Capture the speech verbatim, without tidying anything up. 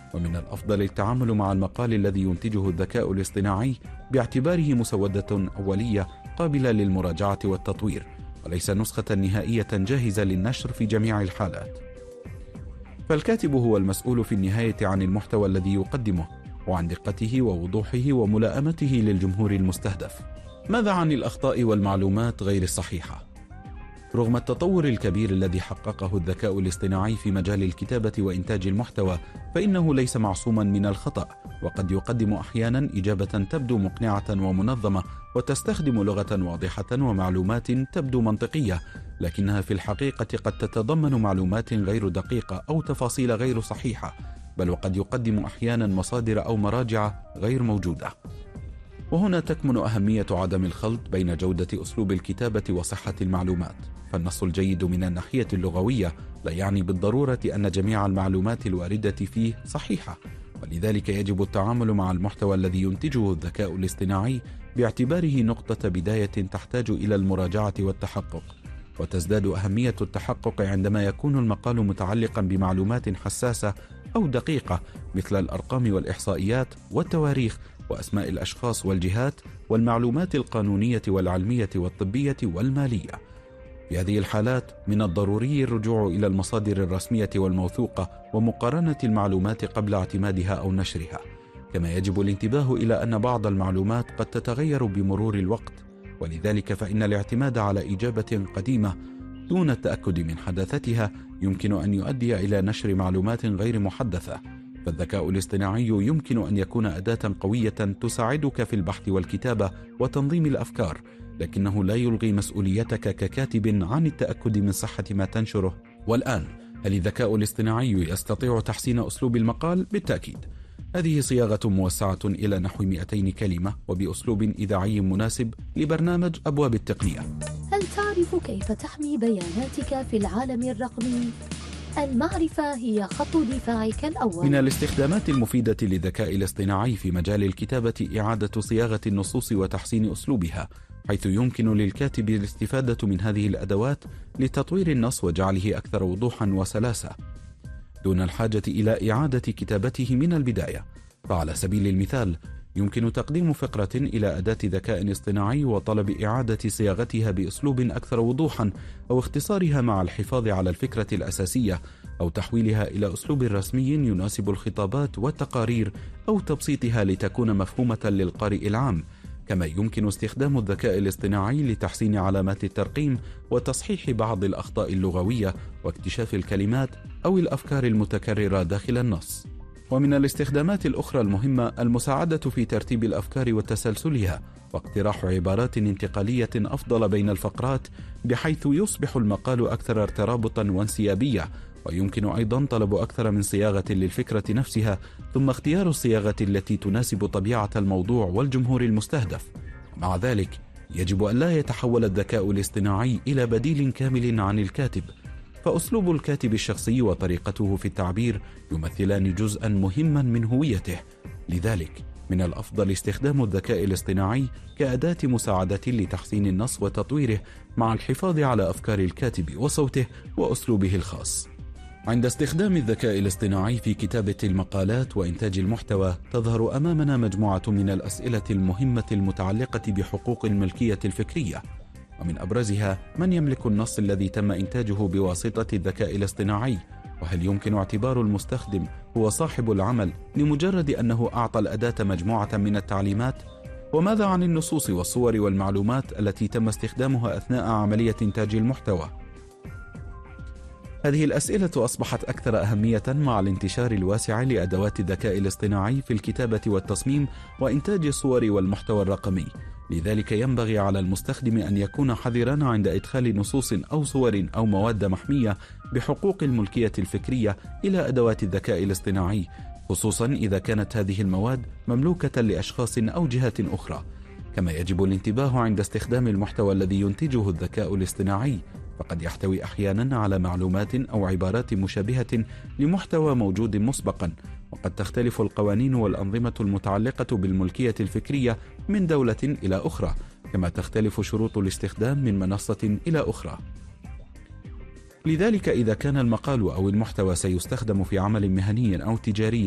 ومن الأفضل التعامل مع المقال الذي ينتجه الذكاء الاصطناعي باعتباره مسودة أولية قابلة للمراجعة والتطوير، وليس نسخة نهائية جاهزة للنشر في جميع الحالات. فالكاتب هو المسؤول في النهاية عن المحتوى الذي يقدمه، وعن دقته ووضوحه وملائمته للجمهور المستهدف. ماذا عن الأخطاء والمعلومات غير الصحيحة؟ رغم التطور الكبير الذي حققه الذكاء الاصطناعي في مجال الكتابة وإنتاج المحتوى، فإنه ليس معصوما من الخطأ، وقد يقدم أحيانا إجابة تبدو مقنعة ومنظمة وتستخدم لغة واضحة ومعلومات تبدو منطقية، لكنها في الحقيقة قد تتضمن معلومات غير دقيقة أو تفاصيل غير صحيحة، بل وقد يقدم أحيانا مصادر أو مراجع غير موجودة. وهنا تكمن أهمية عدم الخلط بين جودة أسلوب الكتابة وصحة المعلومات. فالنص الجيد من الناحية اللغوية لا يعني بالضرورة أن جميع المعلومات الواردة فيه صحيحة، ولذلك يجب التعامل مع المحتوى الذي ينتجه الذكاء الاصطناعي باعتباره نقطة بداية تحتاج إلى المراجعة والتحقق. وتزداد أهمية التحقق عندما يكون المقال متعلقا بمعلومات حساسة أو دقيقة، مثل الأرقام والإحصائيات والتواريخ وأسماء الأشخاص والجهات والمعلومات القانونية والعلمية والطبية والمالية. في هذه الحالات من الضروري الرجوع إلى المصادر الرسمية والموثوقة ومقارنة المعلومات قبل اعتمادها أو نشرها. كما يجب الانتباه إلى أن بعض المعلومات قد تتغير بمرور الوقت، ولذلك فإن الاعتماد على إجابة قديمة دون التأكد من حداثتها يمكن أن يؤدي إلى نشر معلومات غير محدثة. فالذكاء الاصطناعي يمكن أن يكون أداة قوية تساعدك في البحث والكتابة وتنظيم الأفكار، لكنه لا يلغي مسؤوليتك ككاتب عن التأكد من صحة ما تنشره. والآن، هل الذكاء الاصطناعي يستطيع تحسين أسلوب المقال؟ بالتأكيد. هذه صياغة موسعة إلى نحو مئتين كلمة وبأسلوب إذاعي مناسب لبرنامج أبواب التقنية. هل تعرف كيف تحمي بياناتك في العالم الرقمي؟ المعرفة هي خط دفاعك الأول. من الاستخدامات المفيدة للذكاء الاصطناعي في مجال الكتابة إعادة صياغة النصوص وتحسين أسلوبها، حيث يمكن للكاتب الاستفادة من هذه الأدوات لتطوير النص وجعله أكثر وضوحا وسلاسة، دون الحاجة إلى إعادة كتابته من البداية. فعلى سبيل المثال، يمكن تقديم فقرة إلى أداة ذكاء اصطناعي وطلب إعادة صياغتها بأسلوب أكثر وضوحا، أو اختصارها مع الحفاظ على الفكرة الأساسية، أو تحويلها إلى أسلوب رسمي يناسب الخطابات والتقارير، أو تبسيطها لتكون مفهومة للقارئ العام. كما يمكن استخدام الذكاء الاصطناعي لتحسين علامات الترقيم وتصحيح بعض الأخطاء اللغوية واكتشاف الكلمات أو الأفكار المتكررة داخل النص. ومن الاستخدامات الأخرى المهمة المساعدة في ترتيب الأفكار وتسلسلها، واقتراح عبارات انتقالية أفضل بين الفقرات بحيث يصبح المقال أكثر ارترابطا وانسيابية. ويمكن أيضا طلب أكثر من صياغة للفكرة نفسها، ثم اختيار الصياغة التي تناسب طبيعة الموضوع والجمهور المستهدف. مع ذلك، يجب أن لا يتحول الذكاء الاصطناعي إلى بديل كامل عن الكاتب، فأسلوب الكاتب الشخصي وطريقته في التعبير يمثلان جزءا مهما من هويته. لذلك من الأفضل استخدام الذكاء الاصطناعي كأداة مساعدة لتحسين النص وتطويره، مع الحفاظ على أفكار الكاتب وصوته وأسلوبه الخاص. عند استخدام الذكاء الاصطناعي في كتابة المقالات وإنتاج المحتوى، تظهر أمامنا مجموعة من الأسئلة المهمة المتعلقة بحقوق الملكية الفكرية، ومن أبرزها: من يملك النص الذي تم إنتاجه بواسطة الذكاء الاصطناعي؟ وهل يمكن اعتبار المستخدم هو صاحب العمل لمجرد أنه أعطى الأداة مجموعة من التعليمات؟ وماذا عن النصوص والصور والمعلومات التي تم استخدامها أثناء عملية إنتاج المحتوى؟ هذه الأسئلة أصبحت أكثر أهمية مع الانتشار الواسع لأدوات الذكاء الاصطناعي في الكتابة والتصميم وإنتاج الصور والمحتوى الرقمي. لذلك ينبغي على المستخدم أن يكون حذرا عند إدخال نصوص أو صور أو مواد محمية بحقوق الملكية الفكرية إلى أدوات الذكاء الاصطناعي، خصوصا إذا كانت هذه المواد مملوكة لأشخاص أو جهات أخرى. كما يجب الانتباه عند استخدام المحتوى الذي ينتجه الذكاء الاصطناعي، فقد يحتوي أحيانا على معلومات أو عبارات مشابهة لمحتوى موجود مسبقا، وقد تختلف القوانين والأنظمة المتعلقة بالملكية الفكرية من دولة إلى أخرى، كما تختلف شروط الاستخدام من منصة إلى أخرى. لذلك إذا كان المقال أو المحتوى سيستخدم في عمل مهني أو تجاري